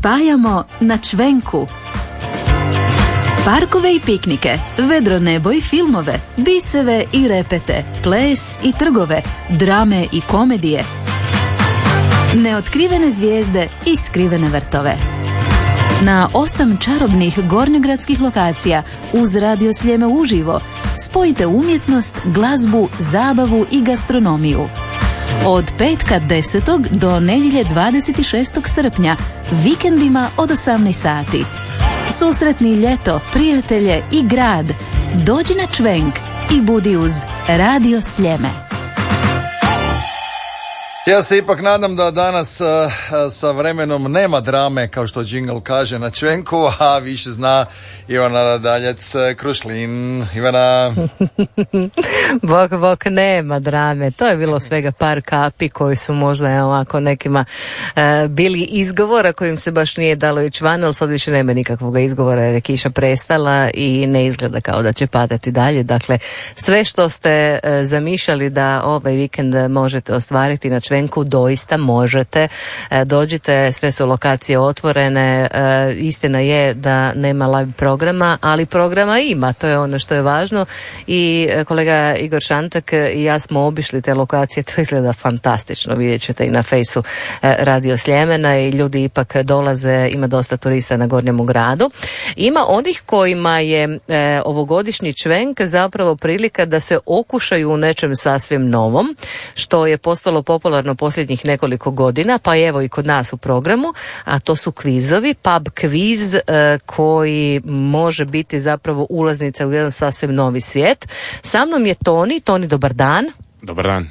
spajamo na Čvenku. Parkove i piknike, vedro nebo i filmove, biseve i repete, ples i trgove, drame i komedije, neotkrivene zvijezde i skrivene vrtove. Na 8 čarobnih gornjogradskih lokacija uz Radio Sljeme uživo spojite umjetnost, glazbu, zabavu i gastronomiju. Od petka 10. do nedjelje 26. srpnja, vikendima od 18 sati. Susretni ljeto, prijatelje i grad. Dođi na Čvenk i budi uz Radio Sljeme. Ja se ipak nadam da danas sa vremenom nema drame, kao što džingl kaže, na Čvenku, a više zna Ivana Radaljec Krušlin. Ivana. Bok, nema drame. To je bilo svega par kapi koji su možda ovako nekima bili izgovora kojim se baš nije dalo ići van, ali sad više nema nikakvog izgovora jer je kiša prestala i ne izgleda kao da će padati dalje. Dakle, sve što ste zamišljali da ovaj vikend možete ostvariti na Čvenku, doista možete. Dođite, sve su lokacije otvorene. Istina je da nema live programa, ali programa ima, to je ono što je važno. I kolega Igor Šančak i ja smo obišli te lokacije, to izgleda fantastično, vidjet ćete i na fejsu Radio Sljemena i ljudi ipak dolaze, ima dosta turista na Gornjemu gradu. Ima onih kojima je ovogodišnji Čvenk zapravo prilika da se okušaju u nečem sasvim novom, što je postalo popularno posljednjih nekoliko godina, pa evo i kod nas u programu, a to su kvizovi, pub kviz koji može biti zapravo ulaznica u jedan sasvim novi svijet. Sa mnom je Toni, dobar dan. Dobar dan.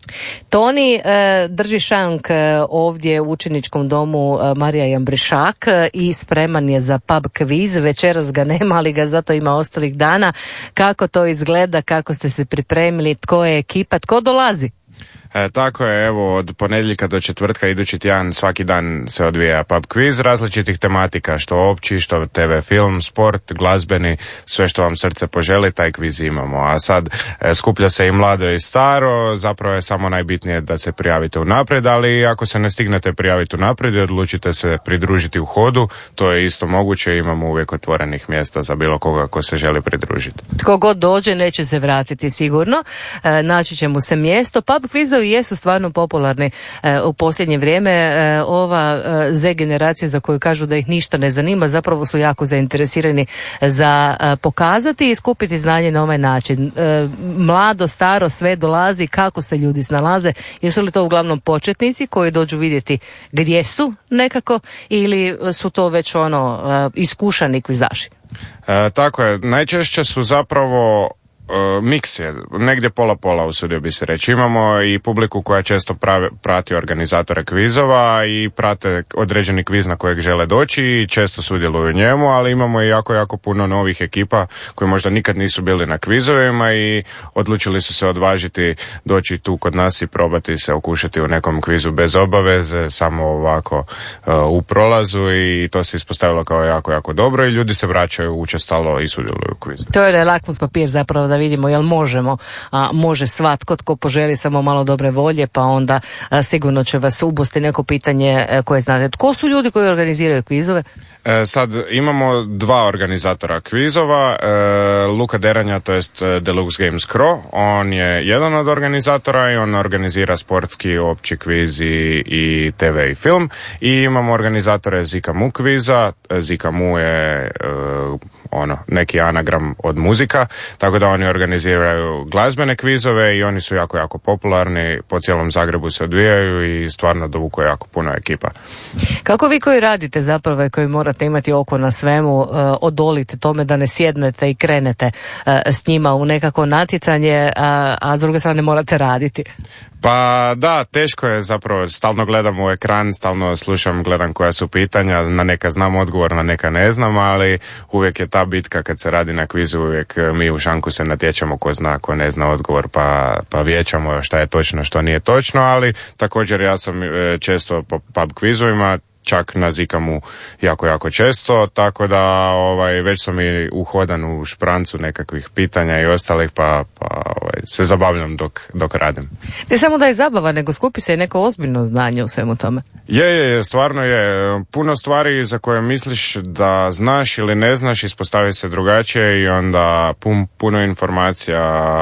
Toni drži šank ovdje u učeničkom domu Marija Jambrišak i spreman je za pub kviz. Večeras ga nema, ali ga zato ima ostalih dana. Kako to izgleda, kako ste se pripremili, tko je ekipa, tko dolazi? Tako je, evo, od ponedjeljka do četvrtka idući tjedan svaki dan se odvija pub quiz različitih tematika, što opći, što TV, film, sport, glazbeni, sve što vam srce poželi, taj kviz imamo. A sad skuplja se i mlado i staro, zapravo je samo najbitnije da se prijavite unaprijed, ali ako se ne stignete prijaviti unaprijed i odlučite se pridružiti u hodu, to je isto moguće, imamo uvijek otvorenih mjesta za bilo koga ko se želi pridružiti. Tko god dođe neće se vratiti sigurno, naći će mu se mjesto. Pub kvizovi jesu stvarno popularni u posljednje vrijeme. Ova Z generacija za koju kažu da ih ništa ne zanima, zapravo su jako zainteresirani za pokazati i skupiti znanje na ovaj način. Mlado, staro, sve dolazi, kako se ljudi snalaze, jesu li to uglavnom početnici koji dođu vidjeti gdje su nekako ili su to već iskušani kvizaši? Tako je, najčešće su zapravo miks je, negdje pola-pola usudio bi se reći. Imamo i publiku koja često prati organizatore kvizova i prate određeni kviz na kojeg žele doći i često sudjeluju u njemu, ali imamo i jako puno novih ekipa koji možda nikad nisu bili na kvizovima i odlučili su se odvažiti doći tu kod nas i probati se okušati u nekom kvizu bez obaveze, samo ovako u prolazu, i to se ispostavilo kao jako dobro i ljudi se vraćaju učestalo i sudjeluju u kvizu. To je lakmus papir zapravo da vidimo jel možemo, a može svatko tko poželi samo malo dobre volje, pa onda sigurno će vas ubosti neko pitanje koje znate. Tko su ljudi koji organiziraju kvizove? Sad imamo dva organizatora kvizova, Luka Deranja, to jest Deluxe Games Cro, on je jedan od organizatora i on organizira sportski, opći kviz i TV i film, i imamo organizatore Zika Mu kviza. Zika Mu je neki anagram od muzika, tako da oni organiziraju glazbene kvizove i oni su jako popularni, po cijelom Zagrebu se odvijaju i stvarno dovuku jako puno ekipa. Kako vi koji radite zapravo i koji morate imati oko na svemu, odolite tome da ne sjednete i krenete s njima u nekako natjecanje, a s druge strane morate raditi? Pa da, teško je zapravo, stalno gledam u ekran, stalno slušam, gledam koja su pitanja, na neka znam odgovor, na neka ne znam, ali uvijek je ta bitka kad se radi na kvizu, uvijek mi u šanku se natječemo ko zna, ko ne zna odgovor, pa vijećamo šta je točno, što nije točno, ali također ja sam često po pub kvizovima, čak nazikam mu jako često, tako da već sam i uhodan u šprancu nekakvih pitanja i ostalih, pa se zabavljam dok radim. Ne samo da je zabava, nego skupi se i neko ozbiljno znanje u svemu tome. Je, stvarno je. Puno stvari za koje misliš da znaš ili ne znaš ispostavi se drugačije i onda puno informacija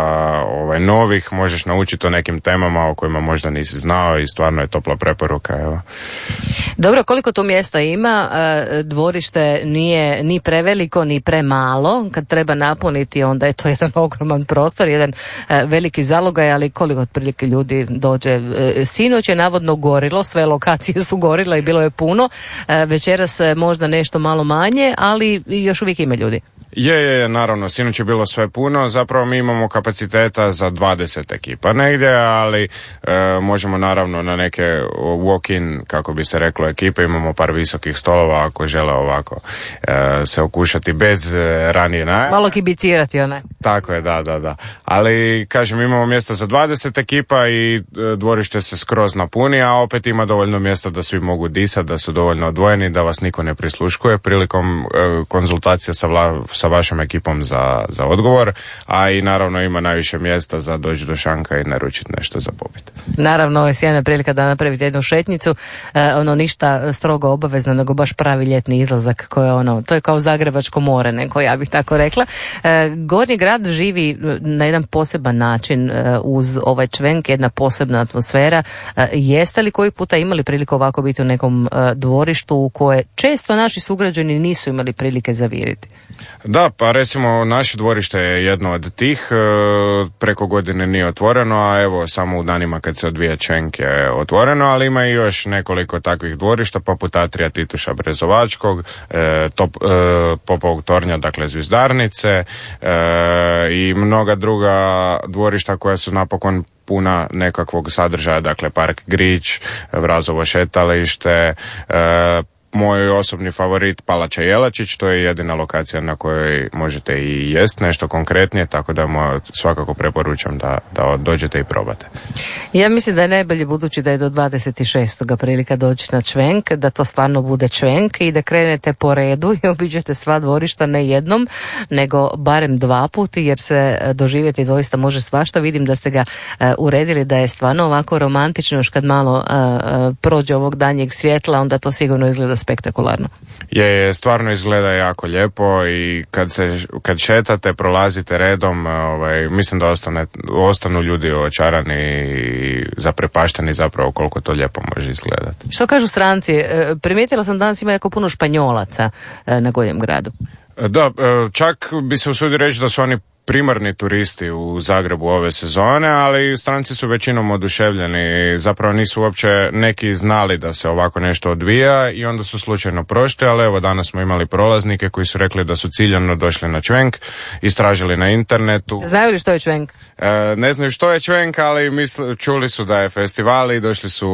novih možeš naučiti o nekim temama o kojima možda nisi znao i stvarno je topla preporuka. Evo. Dobro, koliko tu mjesta ima? Dvorište nije ni preveliko ni premalo. Kad treba napuniti, onda je to jedan ogroman prostor, jedan veliki zalogaj, ali koliko otprilike ljudi dođe? Sinoć je navodno gorilo, sve lokacije su gorile i bilo je puno. Večeras možda nešto malo manje, ali još uvijek ima ljudi. Je, naravno, sinoć je bilo sve puno, zapravo mi imamo kapaciteta za 20 ekipa negdje, ali možemo naravno na neke walk-in, kako bi se reklo, ekipe, imamo par visokih stolova ako žele ovako se okušati bez ranije najave. Malo kibicirati, onaj. Tako je, da. Ali, kažem, imamo mjesta za 20 ekipa i dvorište se skroz napuni, a opet ima dovoljno mjesta da svi mogu disati, da su dovoljno odvojeni, da vas niko ne prisluškuje prilikom konzultacija sa vašom ekipom za odgovor, a i naravno ima najviše mjesta za doći do šanka i naručiti nešto za popit. Naravno, ovo je sjajna prilika da napravite jednu šetnicu, ništa strogo obavezno, nego baš pravi ljetni izlazak koje to je kao Zagrebačko more, neko, ja bih tako rekla. Gornji grad živi na jedan poseban način uz ovaj čvenk, jedna posebna atmosfera. Jeste li koji puta imali priliku ovako biti u nekom dvorištu u koje često naši sugrađani nisu imali prilike zaviriti? Da, pa recimo naše dvorište je jedno od tih, preko godine nije otvoreno, a evo samo u danima kad se odvija čvenk je otvoreno, ali ima i još nekoliko takvih dvorišta, poput Atrija Tituša Brezovačkog, Popovog tornja, dakle Zvizdarnice, i mnoga druga dvorišta koja su napokon puna nekakvog sadržaja, dakle Park Grič, Vrazovo šetalište, moj osobni favorit Palača Jelačić, to je jedina lokacija na kojoj možete i jest nešto konkretnije, tako da svakako preporučam da dođete i probate. Ja mislim da je najbolje, budući da je do 26. prilika doći na čvenk, da to stvarno bude čvenk i da krenete po redu i obiđete sva dvorišta ne jednom, nego barem 2 puta, jer se doživjeti doista može svašta. Vidim da ste ga uredili, da je stvarno ovako romantično, još kad malo prođe ovog danjeg svjetla, onda to sigurno izgleda spektakularno. Je, stvarno izgleda jako lijepo i kad šetate, prolazite redom, mislim da ostanu ljudi očarani i zaprepašteni zapravo koliko to lijepo može izgledati. Što kažu stranci? Primijetila sam danas ima jako puno Španjolaca na Gornjem gradu. Da, čak bi se usudio reći da su oni primarni turisti u Zagrebu ove sezone, ali stranci su većinom oduševljeni, zapravo nisu uopće neki znali da se ovako nešto odvija i onda su slučajno prošli, ali evo danas smo imali prolaznike koji su rekli da su ciljano došli na čvenk, istražili na internetu. Znaju li što je čvenk? Ne znaju što je čvenk, ali čuli su da je festival i došli su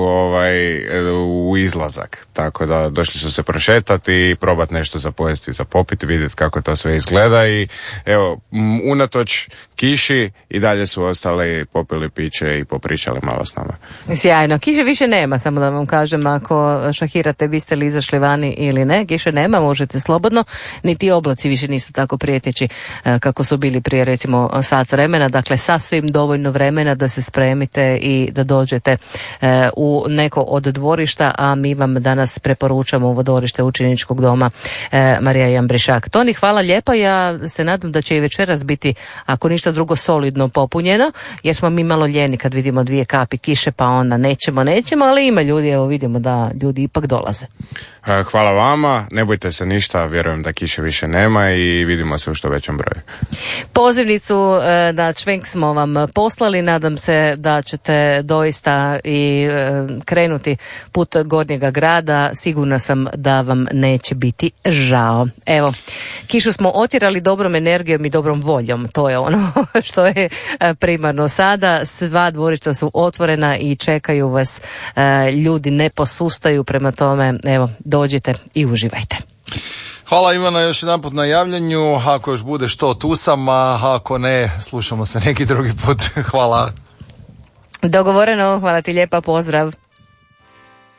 u izlazak, tako da došli su se prošetati i probati nešto za pojesti, za popiti, vidjeti kako to sve izgleda i evo, unatoč kiši i dalje su ostali, popili piće i popričali malo s nama. Sjajno. Kiše više nema, samo da vam kažem, ako šahirate biste li izašli vani ili ne. Kiše nema, možete slobodno, niti oblaci više nisu tako prijeteći kako su bili prije recimo sat vremena, dakle sasvim dovoljno vremena da se spremite i da dođete u neko od dvorišta, a mi vam danas preporučamo ovo dvorište Učeničkog doma Marija Jambrišak. Toni, hvala lijepa, ja se nadam da će i večeras biti, ako ništa drugo, solidno popunjeno, jer smo mi malo ljeni kad vidimo 2 kapi kiše, pa onda nećemo, ali ima ljudi, evo vidimo da ljudi ipak dolaze. Hvala vama, ne bojte se ništa, vjerujem da kiše više nema i vidimo se u što većem broju. Pozivnicu na čvenk smo vam poslali, nadam se da ćete doista i krenuti put Gornjega grada, sigurna sam da vam neće biti žao. Evo, kišu smo otjerali dobrom energijom i dobrom voljom, to je ono što je primarno sada. Sva dvorišta su otvorena i čekaju vas, ljudi ne posustaju, prema tome evo, dođite i uživajte. Hvala Ivana još jedanput na javljanju, ako još bude što tu sam, a ako ne, slušamo se neki drugi put. Hvala. Dogovoreno, hvala ti lijepa, pozdrav.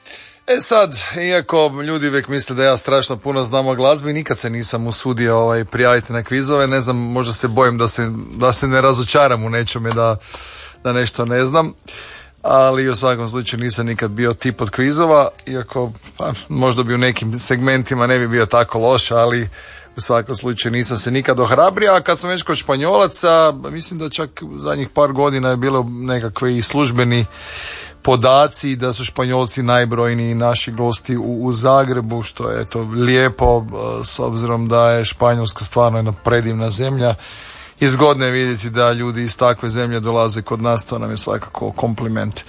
Sad, iako ljudi uvijek misle da ja strašno puno znam o glazbi, nikad se nisam usudio prijaviti na kvizove, ne znam, možda se bojim da se ne razočaram u nečome da nešto ne znam, ali u svakom slučaju nisam nikad bio tip od kvizova, iako možda bi u nekim segmentima ne bi bio tako loš, ali u svakom slučaju nisam se nikad ohrabrio. A kad sam već kod Španjolaca, mislim da čak zadnjih par godina je bilo nekakve i službeni podaci da su Španjolci najbrojniji naši gosti u Zagrebu, što je to lijepo s obzirom da je Španjolska stvarno jedna predivna zemlja i zgodno je vidjeti da ljudi iz takve zemlje dolaze kod nas, to nam je svakako kompliment.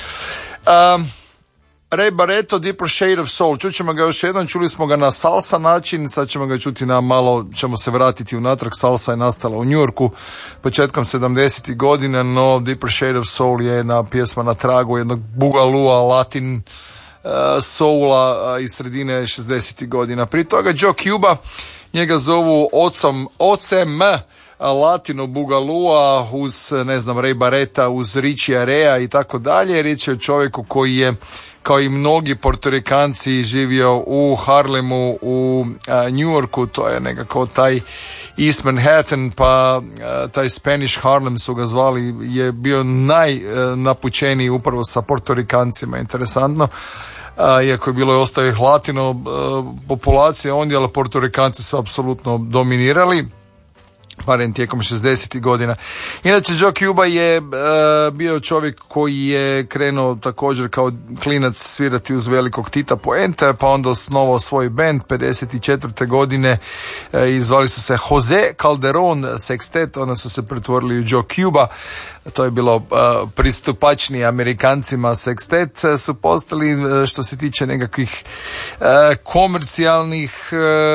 Ray Barretto, Deeper Shade of Soul, čućemo ga još jednom, čuli smo ga na salsa način, sad ćemo ga čuti na malo, ćemo se vratiti unatrag. Salsa je nastala u New Yorku početkom 70. godina, no Deeper Shade of Soul je jedna pjesma na tragu jednog bugalua, latin soula iz sredine 60. godina. Prije toga Joe Cuba, njega zovu ocem latino bugalua, uz ne znam Ray Barretta, uz Richie Area i tako dalje. Riječ je o čovjeku koji je kao i mnogi Portorikanci živio u Harlemu, u New Yorku, to je nekako taj East Manhattan, pa taj Spanish Harlem su ga zvali, je bio najnapučeniji upravo sa Portorikancima, interesantno. Iako je bilo i ostao ih latino populacija ondje, ali Portorikanci su apsolutno dominirali, barem tijekom 60. godina. Inače, Joe Cuba je bio čovjek koji je krenuo također kao klinac svirati uz velikog Tita Puente, pa onda osnovao svoj band 54. godine i zvali su se Jose Calderon Sextet, onda su se pretvorili u Joe Cuba. To je bilo pristupačniji Amerikancima. Sextet su postali, što se tiče nekakvih komercijalnih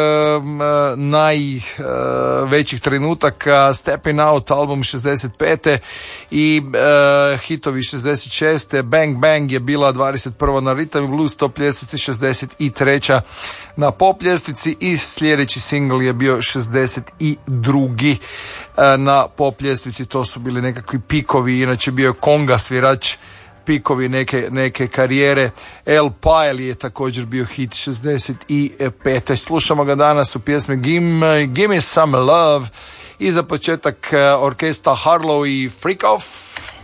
najvećih trenutaka, Stepping Out album 65. i hitovi 66. Bang Bang je bila 21. na Rhythm and Blues top ljestvici, 63. na pop ljestvici i sljedeći single je bio 62. na pop ljestvici. To su bili nekakvi pikovi, inače bio konga svirač, pikovi neke karijere. El Pile je također bio hit 65. Slušamo ga danas u pjesmi Give Me Some Love i za početak orkestra Harlow i Freak Off.